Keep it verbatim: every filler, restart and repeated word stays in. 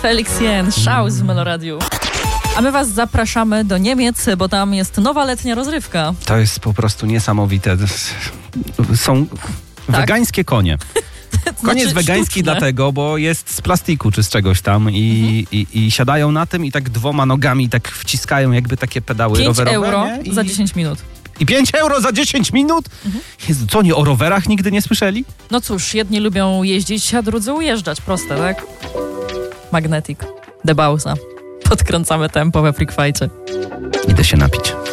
Felix Jen, Schaus w Meloradiu. A my was zapraszamy do Niemiec, bo tam jest nowa letnia rozrywka. To jest po prostu niesamowite. Są tak? wegańskie konie. Koniec znaczy, wegański sztuczne. Dlatego, bo jest z plastiku czy z czegoś tam i, mhm. i, i siadają na tym i tak dwoma nogami tak wciskają jakby takie pedały pięć rowerowe. euro nie? I, za dziesięć minut. I pięć euro za dziesięć minut? Mhm. Jezu, co, nie o rowerach nigdy nie słyszeli? No cóż, jedni lubią jeździć, a drudzy ujeżdżać. Proste, tak? Magnetic. Debausa. Podkręcamy tempo we Freak Fightie. Idę się napić.